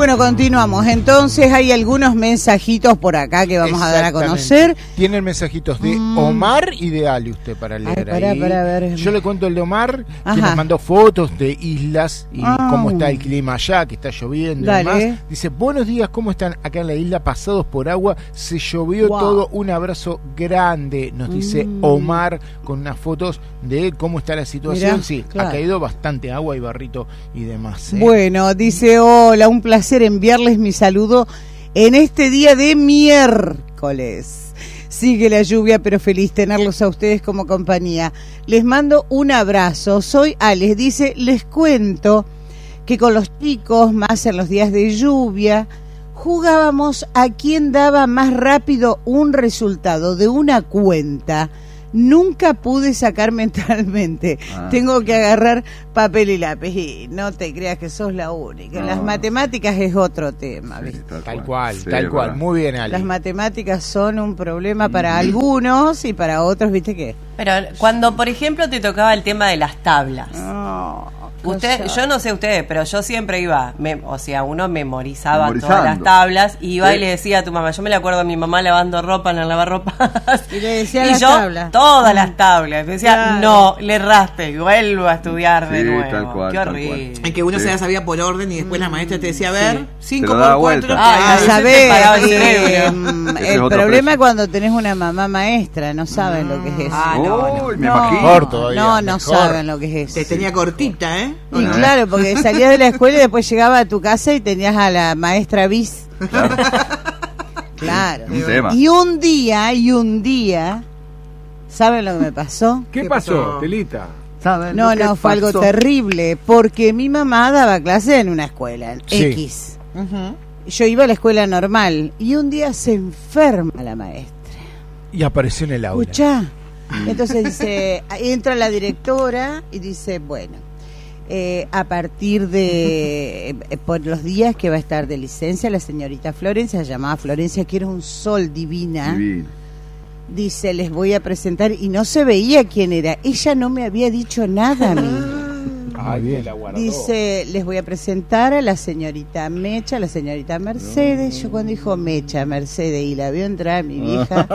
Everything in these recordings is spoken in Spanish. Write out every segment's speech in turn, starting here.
Bueno, continuamos. Entonces hay algunos mensajitos por acá que vamos a dar a conocer. Tienen mensajitos de Omar y de Ali usted para leer. Para ver. Yo le cuento el de Omar, que nos mandó fotos de islas y cómo está el clima allá, que está lloviendo y demás. Dice, buenos días, ¿cómo están acá en la isla? Pasados por agua, se llovió todo. Un abrazo grande, nos dice Omar, con unas fotos de cómo está la situación. Mirá, sí, claro. Ha caído bastante agua y barrito y demás. Bueno, dice, hola, un placer enviarles mi saludo en este día de miércoles. Sigue la lluvia, pero feliz tenerlos a ustedes como compañía. Les mando un abrazo. Soy Alex. Dice, les cuento que con los chicos, más en los días de lluvia, jugábamos a quién daba más rápido un resultado de una cuenta. Nunca pude sacar mentalmente. Tengo que agarrar papel y lápiz. Y no te creas que sos la única. No. Las matemáticas es otro tema, ¿viste? Tal cual. Muy bien, Ali. Las matemáticas son un problema para algunos y para otros, ¿viste qué? Pero cuando, por ejemplo, te tocaba el tema de las tablas. Yo no sé ustedes, pero yo siempre iba, uno memorizaba todas las tablas, iba y le decía a tu mamá, yo me le acuerdo a mi mamá lavando ropa en el lavarropas, y le decía las tablas. Todas las tablas, me decía, no, le erraste, y vuelvo a estudiar de nuevo. Tal cual, qué horrible. En que uno se la sabía por orden y después la maestra te decía, a ver, 5 por 4. El problema es cuando tenés una mamá maestra, no saben lo que es eso. Me imagino. No saben lo que es eso. Te tenía cortita, ¿eh? Y claro, porque salías de la escuela y después llegaba a tu casa y tenías a la maestra bis. Claro. Y un día, ¿saben lo que me pasó? ¿Qué pasó, Telita? No, fue algo terrible, porque mi mamá daba clase en una escuela, en X. Yo iba a la escuela normal y un día se enferma la maestra. Y apareció en el aula. Escuchá. Entonces dice, entra la directora y dice, bueno, a partir de por los días que va a estar de licencia la señorita Florencia, se llamaba Florencia, que era un sol divina. Dice, les voy a presentar, y no se veía quién era, ella no me había dicho nada a mí. Dice, les voy a presentar a la señorita Mecha, a la señorita Mercedes. Yo cuando dijo Mecha, Mercedes, y la veo entrar a mi vieja,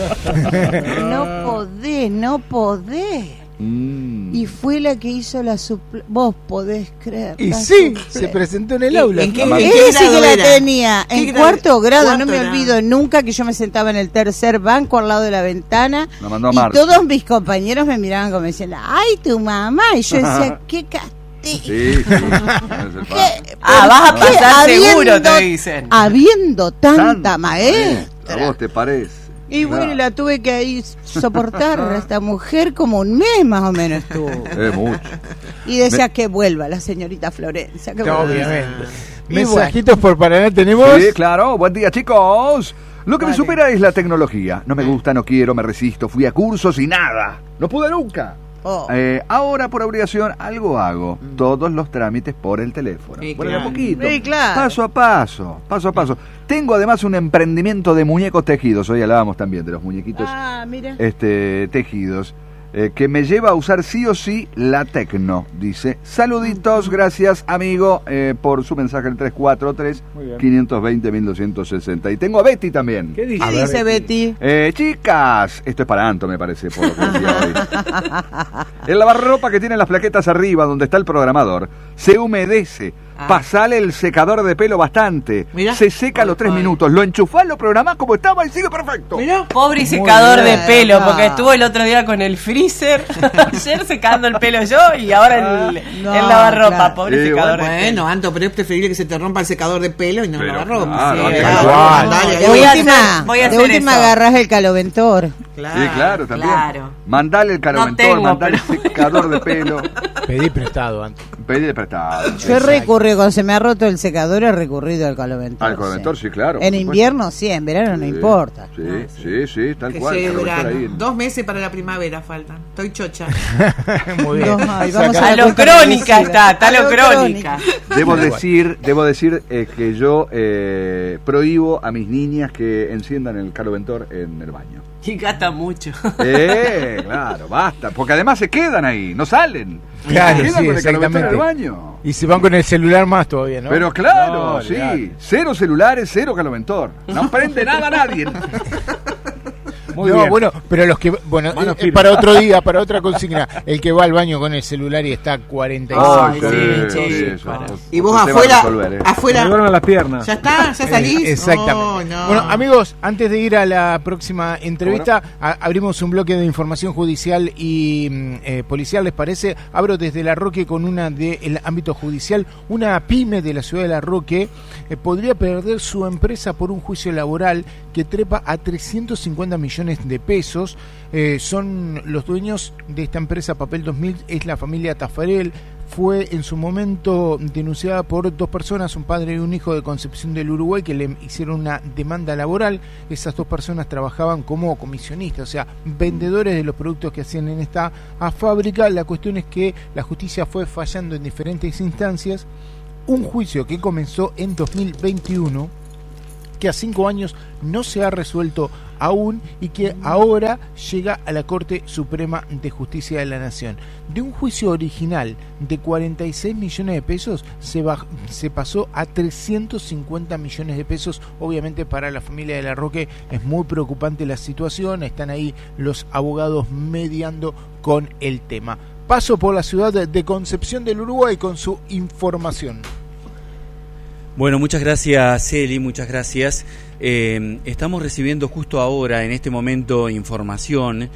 no podés. Y fue la que hizo la vos podés creer. Y sí, se presentó en el aula. ¿En qué sí que la tenía? En cuarto grado, no me olvido nunca que yo me sentaba en el tercer banco al lado de la ventana y todos mis compañeros me miraban como diciendo, ¡ay, tu mamá! Y yo decía, ¡qué castigo! Sí. Vas a pasar seguro, te dicen. Habiendo tanta maestra. ¿A vos te parece? Y bueno, la tuve que ahí soportar a esta mujer como un mes más o menos estuvo. Mucho. Y decía que vuelva la señorita Florencia. Obviamente. Mensajitos por Paraná tenemos. Sí, claro. Buen día, chicos. Lo que me supera es la tecnología. No me gusta, no quiero, me resisto. Fui a cursos y nada. No pude nunca. Ahora por obligación algo hago. Todos los trámites por el teléfono. Bueno, de a poquito. Paso a paso. Tengo además un emprendimiento de muñecos tejidos. Hoy hablábamos también de los muñequitos tejidos. Que me lleva a usar sí o sí la Tecno, dice. Saluditos, gracias amigo por su mensaje, el 343-520-1260. Y tengo a Betty también. ¿Qué dice Betty? Chicas, esto es para Anto, me parece, por lo que decía hoy. El lavarropa que tiene las plaquetas arriba, donde está el programador, se humedece. Pasale el secador de pelo bastante. Mirá. Se seca a los 3 minutos. Lo enchufás, lo programás como estaba y sigue perfecto. Mirá. Pobre secador de pelo, porque estuvo el otro día con el freezer. Ayer secando el pelo yo y ahora el lavarropa. Claro. Pobre secador de pelo. Bueno, Anto, pero es preferible que se te rompa el secador de pelo y no el lavarropa. De última agarrás el caloventor. Claro. Sí, claro, también. Mandale el caloventor, mandale el secador de pelo. Pedí prestado, Anto. Yo he recurrido, cuando se me ha roto el secador, he recurrido al caloventor. Al caloventor, sí, claro. En invierno, sí, en verano no importa. Sí, tal cual. Sí, verano. 2 meses para la primavera faltan. Estoy chocha. Muy bien. A lo crónica está lo crónica. Debo decir que yo prohíbo a mis niñas que enciendan el caloventor en el baño. Y gasta mucho. Claro, basta. Porque además se quedan ahí, no salen. Claro, se quedan con el exactamente. en el baño. Y se van con el celular más todavía, ¿no? Pero claro, no, sí. Legal. 0 celulares, 0 caloventor. No prende nada nadie. Muy bien. Bueno, pero los que, para otro día, para otra consigna, el que va al baño con el celular y está 45. Y vos afuera, me duermen las piernas. ¿Ya está? ¿Ya salís? Exactamente. No. Bueno, amigos, antes de ir a la próxima entrevista, abrimos un bloque de información judicial y policial, ¿les parece? Abro desde La Roque con una del ámbito judicial. Una pyme de la ciudad de La Roque podría perder su empresa por un juicio laboral que trepa a 350 millones de pesos. Son los dueños de esta empresa Papel 2000, es la familia Tafarel. Fue en su momento denunciada por 2 personas, un padre y un hijo de Concepción del Uruguay, que le hicieron una demanda laboral. Esas 2 personas trabajaban como comisionistas, o sea, vendedores de los productos que hacían en esta fábrica. La cuestión es que la justicia fue fallando en diferentes instancias. Un juicio que comenzó en 2021, que a 5 años no se ha resuelto aún y que ahora llega a la Corte Suprema de Justicia de la Nación. De un juicio original de 46 millones de pesos se pasó a 350 millones de pesos. Obviamente para la familia de La Roque es muy preocupante la situación, están ahí los abogados mediando con el tema. Paso por la ciudad de Concepción del Uruguay con su información. Bueno, muchas gracias, Eli, muchas gracias. Estamos recibiendo justo ahora, en este momento, información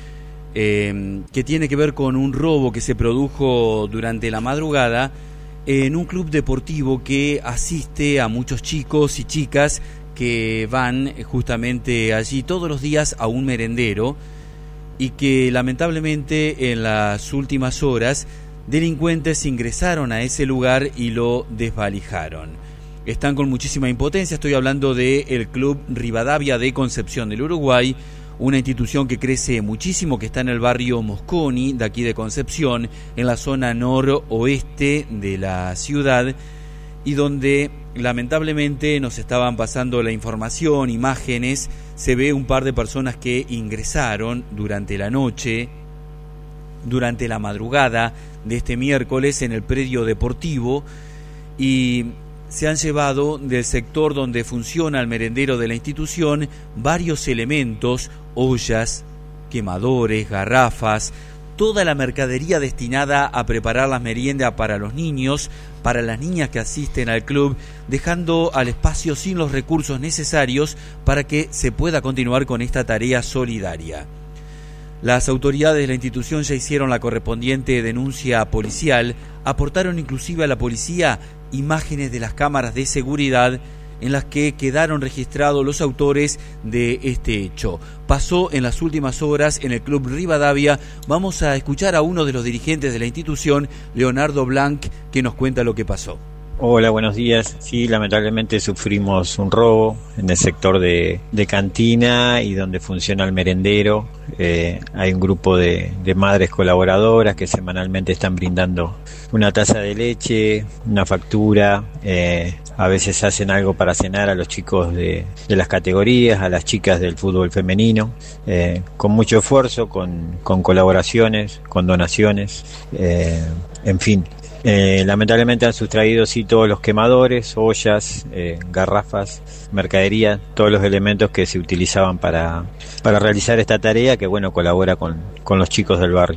que tiene que ver con un robo que se produjo durante la madrugada en un club deportivo que asiste a muchos chicos y chicas que van justamente allí todos los días a un merendero y que lamentablemente en las últimas horas delincuentes ingresaron a ese lugar y lo desvalijaron. Están con muchísima impotencia. Estoy hablando del Club Rivadavia de Concepción del Uruguay, una institución que crece muchísimo, que está en el barrio Mosconi, de aquí de Concepción, en la zona noroeste de la ciudad, y donde lamentablemente nos estaban pasando la información, imágenes. Se ve un par de personas que ingresaron durante la noche, durante la madrugada de este miércoles en el predio deportivo, y se han llevado del sector donde funciona el merendero de la institución varios elementos, ollas, quemadores, garrafas, toda la mercadería destinada a preparar las meriendas para los niños, para las niñas que asisten al club, dejando al espacio sin los recursos necesarios para que se pueda continuar con esta tarea solidaria. Las autoridades de la institución ya hicieron la correspondiente denuncia policial, aportaron inclusive a la policía imágenes de las cámaras de seguridad en las que quedaron registrados los autores de este hecho. Pasó en las últimas horas en el Club Rivadavia. Vamos a escuchar a uno de los dirigentes de la institución, Leonardo Blanc, que nos cuenta lo que pasó. Hola, buenos días. Sí, lamentablemente sufrimos un robo en el sector de cantina y donde funciona el merendero. Hay un grupo de madres colaboradoras que semanalmente están brindando una taza de leche, una factura, a veces hacen algo para cenar a los chicos de las categorías, a las chicas del fútbol femenino, con mucho esfuerzo, con colaboraciones, con donaciones, en fin. Lamentablemente han sustraído sí todos los quemadores, ollas, garrafas, mercadería, todos los elementos que se utilizaban para realizar esta tarea que bueno colabora con los chicos del barrio.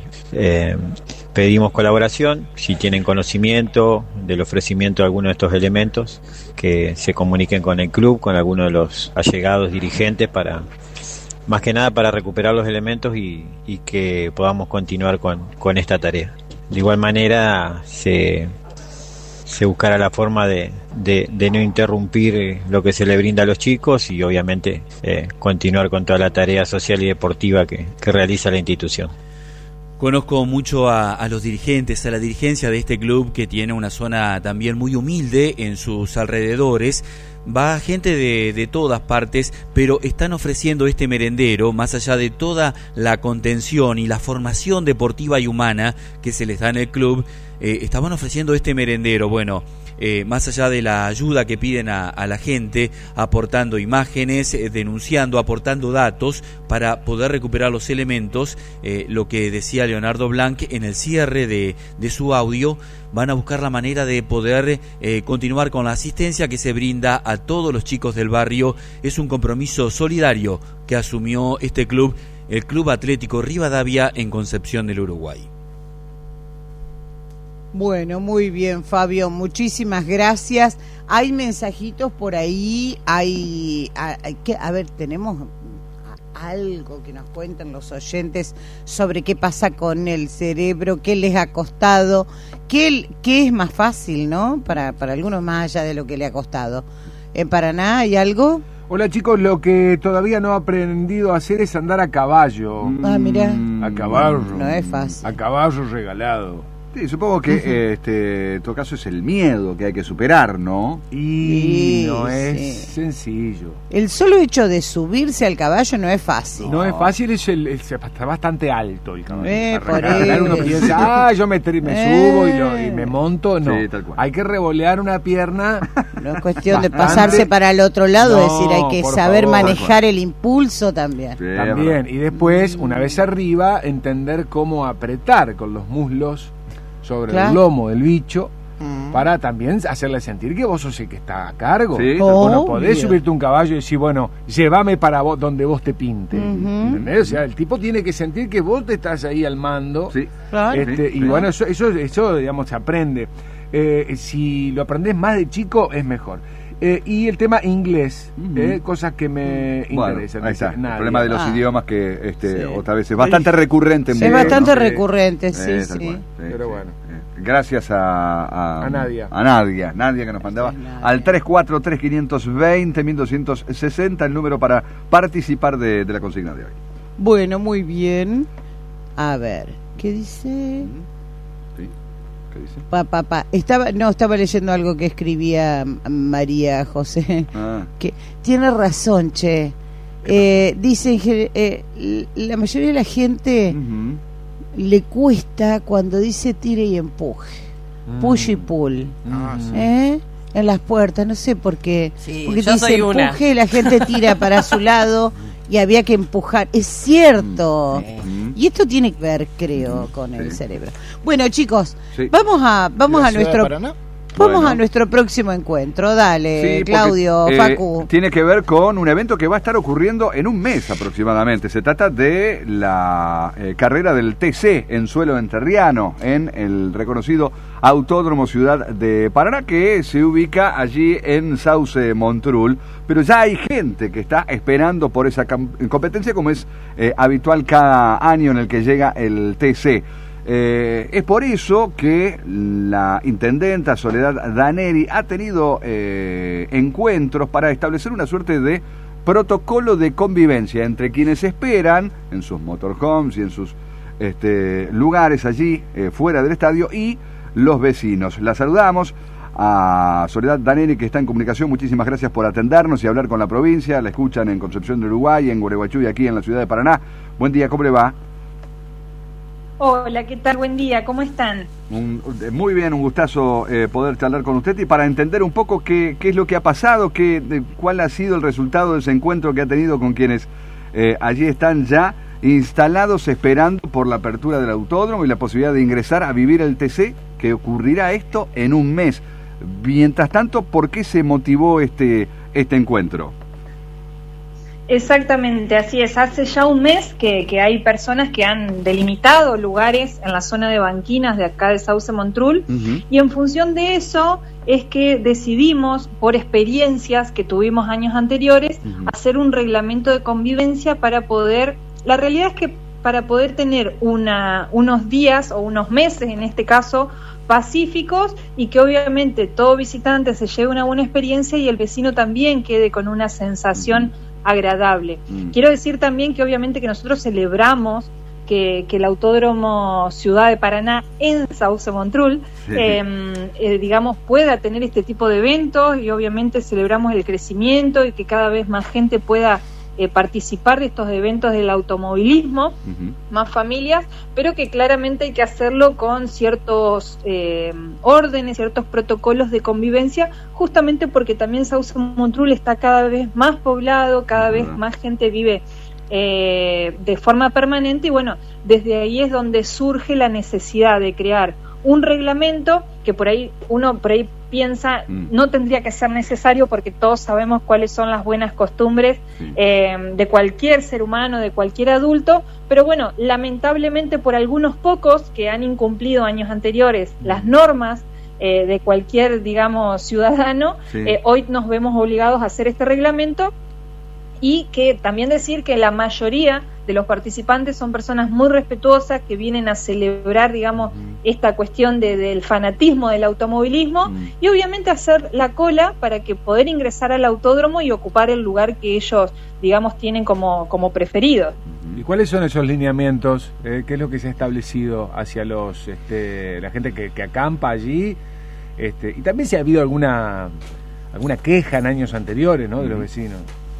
Pedimos colaboración, si tienen conocimiento del ofrecimiento de alguno de estos elementos, que se comuniquen con el club, con alguno de los allegados dirigentes para más que nada para recuperar los elementos y que podamos continuar con esta tarea. De igual manera se buscará la forma de no interrumpir lo que se le brinda a los chicos y obviamente continuar con toda la tarea social y deportiva que realiza la institución. Conozco mucho a los dirigentes, a la dirigencia de este club que tiene una zona también muy humilde en sus alrededores. Va gente de todas partes, pero están ofreciendo este merendero, más allá de toda la contención y la formación deportiva y humana que se les da en el club, estaban ofreciendo este merendero. Bueno, más allá de la ayuda que piden a la gente, aportando imágenes, denunciando, aportando datos para poder recuperar los elementos, lo que decía Leonardo Blanc en el cierre de su audio, van a buscar la manera de poder continuar con la asistencia que se brinda a todos los chicos del barrio. Es un compromiso solidario que asumió este club, el Club Atlético Rivadavia en Concepción del Uruguay. Bueno, muy bien, Fabio, muchísimas gracias. Hay mensajitos por ahí, a ver, tenemos algo que nos cuenten los oyentes sobre qué pasa con el cerebro, qué les ha costado, qué es más fácil, ¿no? Para algunos, más allá de lo que le ha costado. ¿En Paraná hay algo? Hola chicos, lo que todavía no he aprendido a hacer es andar a caballo. Ah, mirá. A caballo. No es fácil. A caballo regalado. Sí, supongo que en todo caso es el miedo que hay que superar, ¿no? Y no es sencillo. El solo hecho de subirse al caballo no es fácil. No es fácil, está bastante alto el caballo. Por eso. Uno piensa, yo me subo y me monto. No, sí, tal cual. Hay que revolear una pierna. No es cuestión de pasarse para el otro lado, es decir, hay que saber favor, manejar el impulso también. Sí, también, y después, una vez arriba, entender cómo apretar con los muslos sobre el lomo del bicho, para también hacerle sentir que vos sos el que está a cargo. Sí, vos no podés subirte un caballo y decir, bueno, llévame para vos donde vos te pinte. ¿Entendés? O sea, el tipo tiene que sentir que vos te estás ahí al mando. Sí. Claro. Y bueno, eso digamos, se aprende. Si lo aprendés más de chico, es mejor. Y el tema inglés, cosas que me interesan. Ahí está, el problema de los idiomas que otra vez es bastante recurrente. Es bastante recurrente, sí. Pero bueno. Gracias a Nadia. A Nadia que nos mandaba al 343-520-1260 el número para participar de la consigna de hoy. Bueno, muy bien. A ver, ¿qué dice? Estaba leyendo algo que escribía María José, que tiene razón, che. Dice la mayoría de la gente le cuesta cuando dice tire y empuje, push y pull, en las puertas, no sé por qué, porque yo dice empuje, la gente tira para su lado y había que empujar, es cierto. Y esto tiene que ver, creo, con el cerebro. Bueno, chicos, vamos a nuestro próximo encuentro. Dale, Claudio, Facu. Tiene que ver con un evento que va a estar ocurriendo en un mes aproximadamente. Se trata de la carrera del TC en suelo enterriano, en el reconocido Autódromo Ciudad de Paraná, que se ubica allí en Sauce Montrul. Pero ya hay gente que está esperando por esa competencia, como es habitual cada año en el que llega el TC. Es por eso que la intendenta Soledad Daneri ha tenido encuentros para establecer una suerte de protocolo de convivencia entre quienes esperan en sus motorhomes y en sus lugares allí fuera del estadio y los vecinos. La saludamos a Soledad Daneri, que está en comunicación. Muchísimas gracias por atendernos y hablar con la provincia. La escuchan en Concepción del Uruguay, en Gualeguaychú y aquí en la ciudad de Paraná. Buen día, ¿cómo le va? Hola, ¿qué tal? Buen día, ¿cómo están? Muy bien, un gustazo poder charlar con usted y para entender un poco qué es lo que ha pasado, cuál ha sido el resultado de ese encuentro que ha tenido con quienes allí están ya instalados esperando por la apertura del autódromo y la posibilidad de ingresar a vivir el TC, que ocurrirá esto en un mes. Mientras tanto, ¿por qué se motivó este encuentro? Exactamente, así es. Hace ya un mes que hay personas que han delimitado lugares en la zona de banquinas de acá de Sauce Montrul, y en función de eso es que decidimos, por experiencias que tuvimos años anteriores, hacer un reglamento de convivencia para poder... La realidad es que para poder tener unos días o unos meses, en este caso, pacíficos, y que obviamente todo visitante se lleve una buena experiencia y el vecino también quede con una sensación agradable. Quiero decir también que obviamente que nosotros celebramos que el Autódromo Ciudad de Paraná en Sauce Montrul digamos, pueda tener este tipo de eventos, y obviamente celebramos el crecimiento y que cada vez más gente pueda participar de estos eventos del automovilismo, más familias, pero que claramente hay que hacerlo con ciertos órdenes, ciertos protocolos de convivencia, justamente porque también Sauce Montrul está cada vez más poblado, cada vez más gente vive de forma permanente, y bueno, desde ahí es donde surge la necesidad de crear un reglamento que por ahí uno piensa no tendría que ser necesario, porque todos sabemos cuáles son las buenas costumbres de cualquier ser humano, de cualquier adulto, pero bueno, lamentablemente por algunos pocos que han incumplido años anteriores las normas de cualquier, digamos, ciudadano, hoy nos vemos obligados a hacer este reglamento. Y que también decir que la mayoría de los participantes son personas muy respetuosas que vienen a celebrar, digamos, esta cuestión del fanatismo del automovilismo y obviamente hacer la cola para que poder ingresar al autódromo y ocupar el lugar que ellos, digamos, tienen como preferido. ¿Y cuáles son esos lineamientos? ¿Qué es lo que se ha establecido hacia los la gente que acampa allí? Y también si ha habido alguna queja en años anteriores, ¿no?, de los vecinos.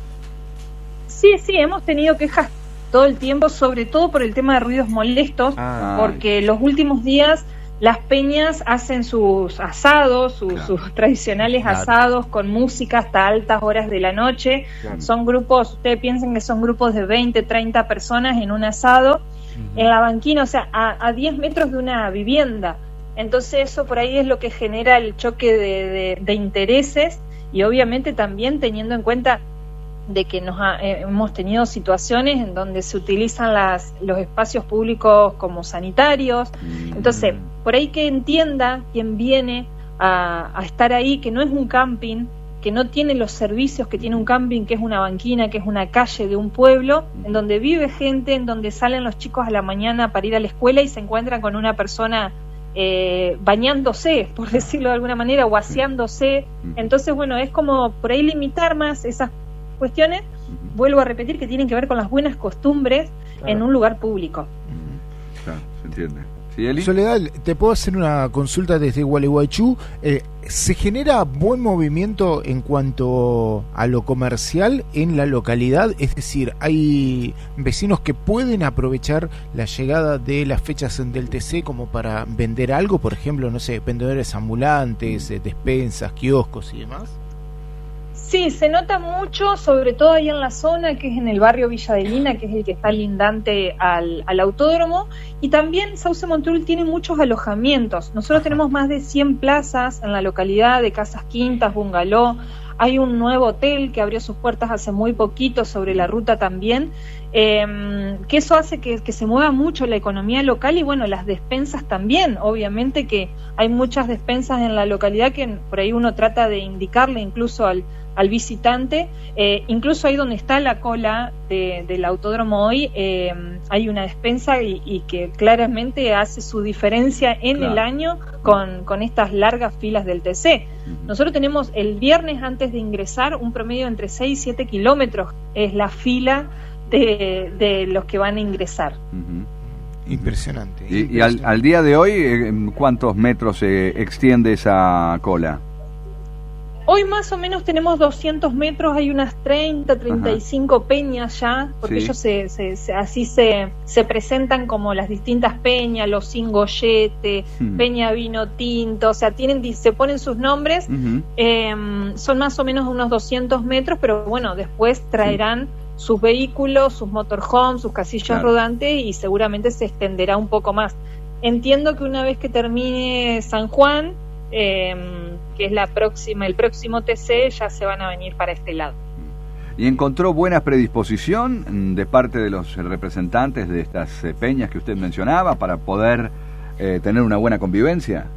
Sí, hemos tenido quejas todo el tiempo, sobre todo por el tema de ruidos molestos, porque los últimos días las peñas hacen sus asados, sus tradicionales asados con música hasta altas horas de la noche. Son grupos, ustedes piensan que son grupos de 20, 30 personas en un asado, en la banquina, o sea, a 10 metros de una vivienda. Entonces eso por ahí es lo que genera el choque de intereses, y obviamente también teniendo en cuenta de que hemos tenido situaciones en donde se utilizan los espacios públicos como sanitarios. Entonces, por ahí que entienda quien viene a estar ahí, que no es un camping, que no tiene los servicios que tiene un camping, que es una banquina, que es una calle de un pueblo, en donde vive gente, en donde salen los chicos a la mañana para ir a la escuela y se encuentran con una persona bañándose, por decirlo de alguna manera, o aseándose. Entonces, bueno, es como por ahí limitar más esas cuestiones, vuelvo a repetir, que tienen que ver con las buenas costumbres en un lugar público. Claro, se entiende. ¿Sí, Eli? Soledad, te puedo hacer una consulta desde Gualeguaychú. ¿Se genera buen movimiento en cuanto a lo comercial en la localidad? Es decir, ¿hay vecinos que pueden aprovechar la llegada de las fechas del TC como para vender algo? Por ejemplo, no sé, vendedores ambulantes, despensas, kioscos y demás. Sí, se nota mucho, sobre todo ahí en la zona, que es en el barrio Villa Adelina, que es el que está lindante al autódromo, y también Sauce Montrul tiene muchos alojamientos. Nosotros tenemos más de 100 plazas en la localidad, de casas quintas, bungalow. Hay un nuevo hotel que abrió sus puertas hace muy poquito sobre la ruta también, que eso hace que se mueva mucho la economía local, y bueno, las despensas también. Obviamente que hay muchas despensas en la localidad que por ahí uno trata de indicarle incluso al visitante, incluso ahí donde está la cola del autódromo hoy, hay una despensa y que claramente hace su diferencia en el año con estas largas filas del TC. Nosotros tenemos el viernes antes de ingresar un promedio entre 6 y 7 kilómetros, es la fila de los que van a ingresar. Impresionante. Y al día de hoy, ¿cuántos metros se extiende esa cola? Hoy más o menos tenemos 200 metros, hay unas 30, 35 peñas ya, porque ellos así se presentan como las distintas peñas, los Cingollete, Peña Vino Tinto, o sea, se ponen sus nombres, son más o menos unos 200 metros, pero bueno, después traerán sus vehículos, sus motorhomes, sus casillas rodantes, y seguramente se extenderá un poco más. Entiendo que una vez que termine San Juan, que es el próximo TC, ya se van a venir para este lado. ¿Y encontró buena predisposición de parte de los representantes de estas peñas que usted mencionaba para poder tener una buena convivencia?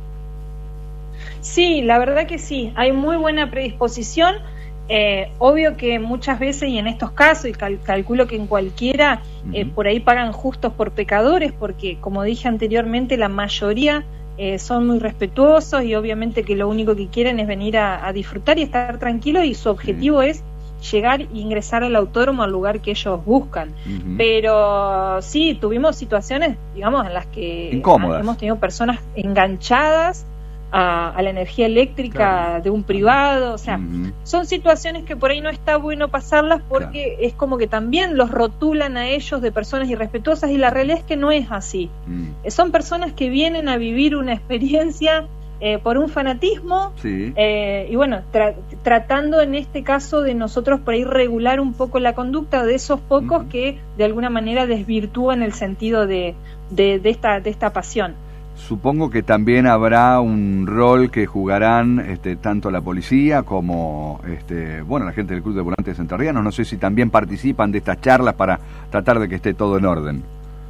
Sí, la verdad que sí, hay muy buena predisposición. Obvio que muchas veces, y en estos casos, y calculo que en cualquiera, por ahí pagan justos por pecadores, porque como dije anteriormente, la mayoría son muy respetuosos, y obviamente que lo único que quieren es venir a disfrutar y estar tranquilos, y su objetivo es llegar e ingresar al autódromo, al lugar que ellos buscan. Pero sí, tuvimos situaciones, digamos, en las que hemos tenido personas enganchadas a la energía eléctrica de un privado, o sea, son situaciones que por ahí no está bueno pasarlas porque es como que también los rotulan a ellos de personas irrespetuosas y la realidad es que no es así. Son personas que vienen a vivir una experiencia por un fanatismo y bueno, tratando en este caso de nosotros por ahí regular un poco la conducta de esos pocos que de alguna manera desvirtúan el sentido de esta pasión. Supongo que también habrá un rol que jugarán tanto la policía como bueno, la gente del Club de Volantes Entrerrianos. No sé si también participan de estas charlas para tratar de que esté todo en orden.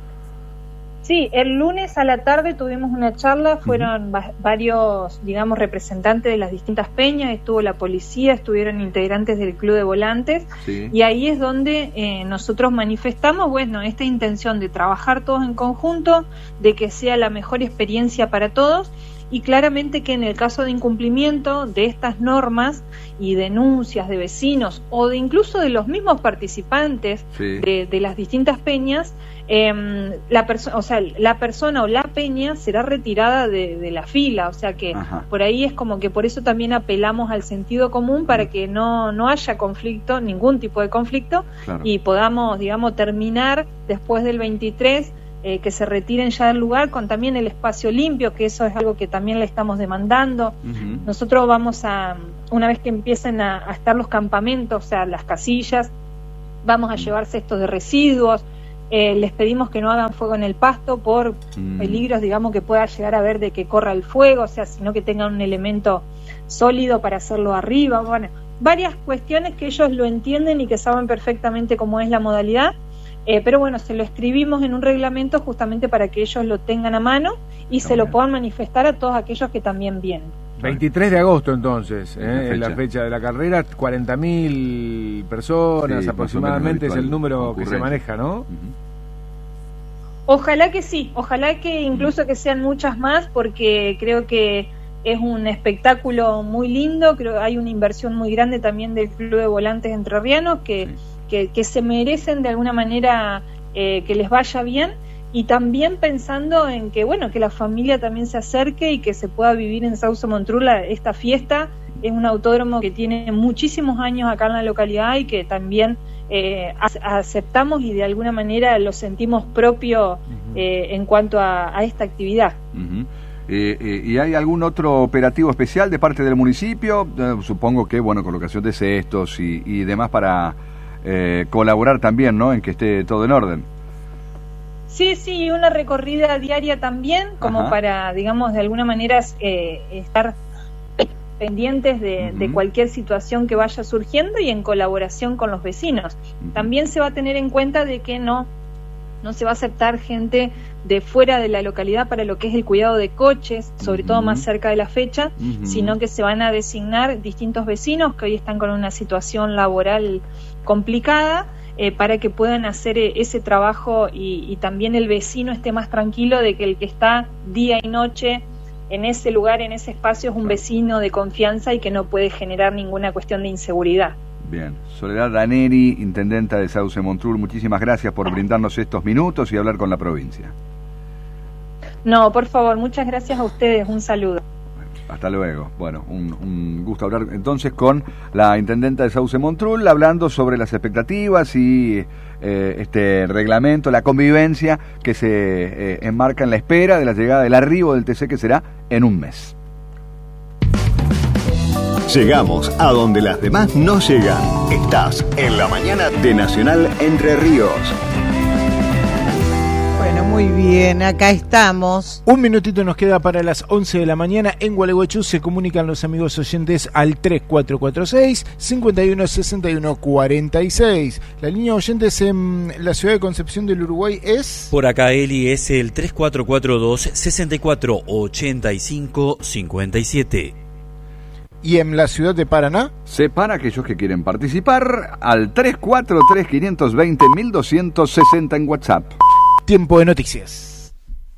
Sí, el lunes a la tarde tuvimos una charla, fueron varios, digamos, representantes de las distintas peñas, estuvo la policía, estuvieron integrantes del Club de Volantes, y ahí es donde nosotros manifestamos, bueno, esta intención de trabajar todos en conjunto, de que sea la mejor experiencia para todos, y claramente que en el caso de incumplimiento de estas normas y denuncias de vecinos o de incluso de los mismos participantes de las distintas peñas, la persona o la peña será retirada de la fila, o sea que por ahí es como que por eso también apelamos al sentido común para que no haya conflicto, ningún tipo de conflicto, y podamos, digamos, terminar después del 23, que se retiren ya del lugar con también el espacio limpio, que eso es algo que también le estamos demandando. Nosotros vamos a, una vez que empiecen a estar los campamentos, o sea, las casillas, vamos a llevar cestos de residuos. Les pedimos que no hagan fuego en el pasto por peligros, digamos, que pueda llegar a haber de que corra el fuego, o sea, sino que tengan un elemento sólido para hacerlo arriba. Bueno, varias cuestiones que ellos lo entienden y que saben perfectamente cómo es la modalidad, pero bueno, se lo escribimos en un reglamento justamente para que ellos lo tengan a mano y se lo puedan manifestar a todos aquellos que también vienen. 23 de agosto entonces, es la fecha de la carrera, 40.000 personas aproximadamente es el número que se maneja, ¿no? Ojalá que sí, ojalá que incluso que sean muchas más, porque creo que es un espectáculo muy lindo, creo que hay una inversión muy grande también del Club de Volantes Entrerrianos que se merecen de alguna manera que les vaya bien. Y también pensando en que, bueno, que la familia también se acerque y que se pueda vivir en Sauce Montrul esta fiesta. Es un autódromo que tiene muchísimos años acá en la localidad y que también aceptamos y de alguna manera lo sentimos propio en cuanto a esta actividad. ¿Y hay algún otro operativo especial de parte del municipio? Supongo que, bueno, colocación de cestos y demás para colaborar también, ¿no?, en que esté todo en orden. Sí, una recorrida diaria también, como para, digamos, de alguna manera estar pendientes de cualquier situación que vaya surgiendo y en colaboración con los vecinos. También se va a tener en cuenta de que no se va a aceptar gente de fuera de la localidad para lo que es el cuidado de coches, sobre todo más cerca de la fecha, sino que se van a designar distintos vecinos que hoy están con una situación laboral complicada, para que puedan hacer ese trabajo y también el vecino esté más tranquilo de que el que está día y noche en ese lugar, en ese espacio, es un vecino de confianza y que no puede generar ninguna cuestión de inseguridad. Bien, Soledad Daneri, intendenta de Sauce Montrul, muchísimas gracias por brindarnos estos minutos y hablar con la provincia. No, por favor, muchas gracias a ustedes, un saludo. Hasta luego. Bueno, un gusto hablar entonces con la intendenta de Sauce Montrul, hablando sobre las expectativas y este reglamento, la convivencia que se enmarca en la espera de la llegada del arribo del TC, que será en un mes. Llegamos a donde las demás no llegan. Estás en la mañana de Nacional Entre Ríos. Bueno, muy bien, acá estamos. Un minutito nos queda para las 11 de la mañana. En Gualeguaychú se comunican los amigos oyentes al 3446-516146. La línea de oyentes en la ciudad de Concepción del Uruguay es... Por acá, Eli, es el 3442-648557. ¿Y en la ciudad de Paraná? Para aquellos que quieren participar al 343-520-1260 en WhatsApp. Tiempo de noticias.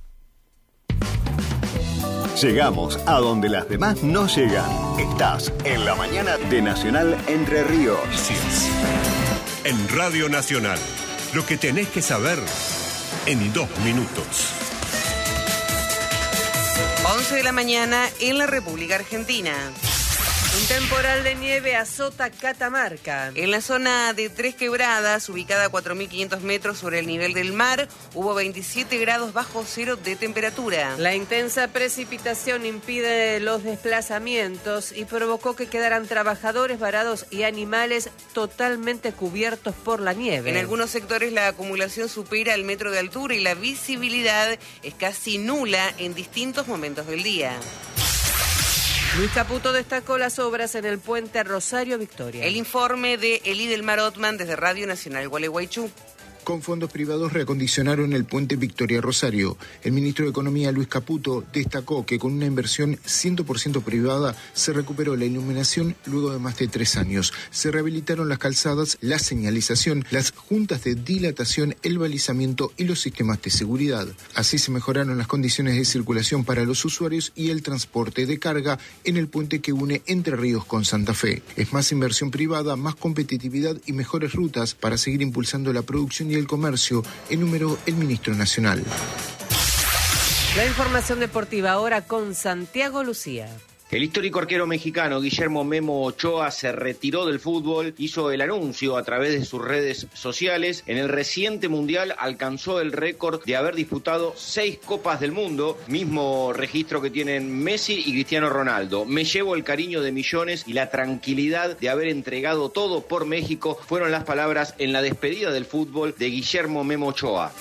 Llegamos a donde las demás no llegan. Estás en la mañana de Nacional Entre Ríos. En Radio Nacional, lo que tenés que saber en 2 minutos. 11 de la mañana en la República Argentina. Un temporal de nieve azota Catamarca. En la zona de Tres Quebradas, ubicada a 4.500 metros sobre el nivel del mar, hubo 27 grados bajo cero de temperatura. La intensa precipitación impide los desplazamientos y provocó que quedaran trabajadores varados y animales totalmente cubiertos por la nieve. En algunos sectores la acumulación supera el metro de altura y la visibilidad es casi nula en distintos momentos del día. Luis Caputo destacó las obras en el puente Rosario Victoria. El informe de Elidelmar Ottman desde Radio Nacional Gualeguaychú. Con fondos privados reacondicionaron el puente Victoria Rosario. El ministro de Economía, Luis Caputo, destacó que con una inversión 100% privada se recuperó la iluminación luego de más de 3 años. Se rehabilitaron las calzadas, la señalización, las juntas de dilatación, el balizamiento y los sistemas de seguridad. Así se mejoraron las condiciones de circulación para los usuarios y el transporte de carga en el puente que une Entre Ríos con Santa Fe. Es más inversión privada, más competitividad y mejores rutas para seguir impulsando la producción y el comercio, enumeró el ministro nacional. La información deportiva ahora con Santiago Lucía. El histórico arquero mexicano Guillermo Memo Ochoa se retiró del fútbol, hizo el anuncio a través de sus redes sociales. En el reciente mundial alcanzó el récord de haber disputado 6 Copas del Mundo, mismo registro que tienen Messi y Cristiano Ronaldo. Me llevo el cariño de millones y la tranquilidad de haber entregado todo por México, fueron las palabras en la despedida del fútbol de Guillermo Memo Ochoa.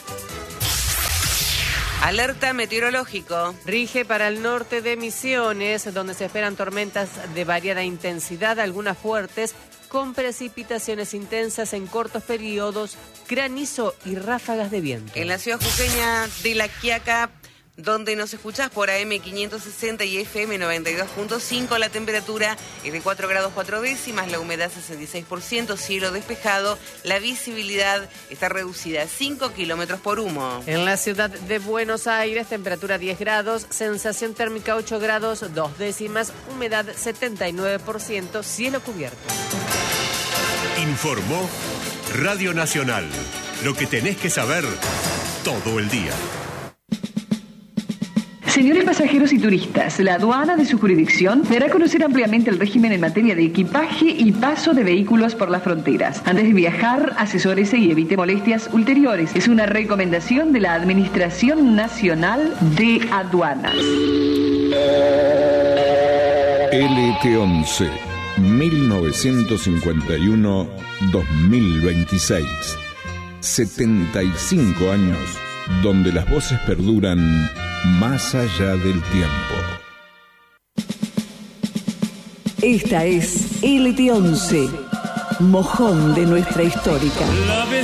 Alerta meteorológico. Rige para el norte de Misiones, donde se esperan tormentas de variada intensidad, algunas fuertes, con precipitaciones intensas en cortos periodos, granizo y ráfagas de viento. En la ciudad jujeña de La Quiaca, donde nos escuchás por AM 560 y FM 92.5, la temperatura es de 4 grados 4 décimas, la humedad 66%, cielo despejado, la visibilidad está reducida a 5 kilómetros por humo. En la ciudad de Buenos Aires, temperatura 10 grados, sensación térmica 8 grados 2 décimas, humedad 79%, cielo cubierto. Informó Radio Nacional, lo que tenés que saber todo el día. Señores pasajeros y turistas, la aduana de su jurisdicción dará a conocer ampliamente el régimen en materia de equipaje y paso de vehículos por las fronteras. Antes de viajar, asesórese y evite molestias ulteriores. Es una recomendación de la Administración Nacional de Aduanas. LT11, 1951-2026. 75 años donde las voces perduran más allá del tiempo. Esta es LT11, mojón de nuestra histórica.